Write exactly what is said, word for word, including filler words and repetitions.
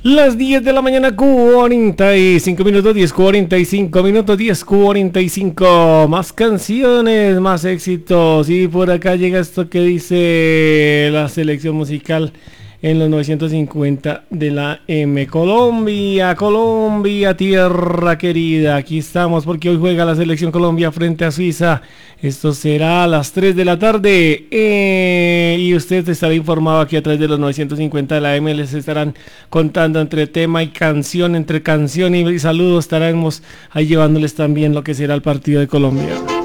Las diez de la mañana, cuarenta y cinco minutos, diez cuarenta y cinco minutos, diez cuarenta y cinco. Más canciones, más éxitos. Y por acá llega esto que dice la selección musical en los novecientos cincuenta de la M. Colombia, Colombia, tierra querida. Aquí estamos porque hoy juega la selección Colombia frente a Suiza. Esto será a las tres de la tarde. Eh, y usted estará informado aquí a través de los novecientos cincuenta de la M. Les estarán contando entre tema y canción, entre canción y saludos. Estaremos ahí llevándoles también lo que será el partido de Colombia.